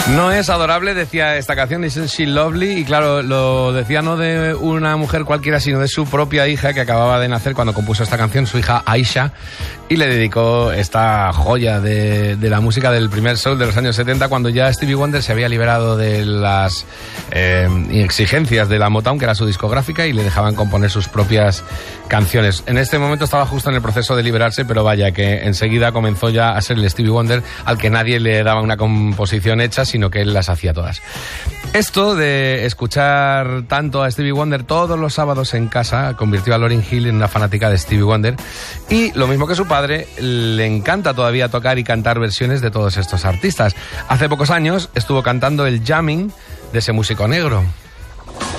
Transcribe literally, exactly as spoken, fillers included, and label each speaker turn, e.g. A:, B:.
A: No es adorable, decía esta canción, Isn't She Lovely, y claro, lo decía no de una mujer cualquiera, sino de su propia hija que acababa de nacer cuando compuso esta canción, su hija Aisha, y le dedicó esta joya de, de la música del primer soul de los años setenta, cuando ya Stevie Wonder se había liberado de las eh, exigencias de la Motown, que era su discográfica, y le dejaban componer sus propias canciones. En este momento estaba justo en el proceso de liberarse, pero vaya que enseguida comenzó ya a ser el Stevie Wonder al que nadie le daba una composición hecha, sino que él las hacía todas. Esto de escuchar tanto a Stevie Wonder todos los sábados en casa convirtió a Lauryn Hill en una fanática de Stevie Wonder, y lo mismo que su padre, le encanta todavía tocar y cantar versiones de todos estos artistas. Hace pocos años estuvo cantando el jamming de ese músico negro.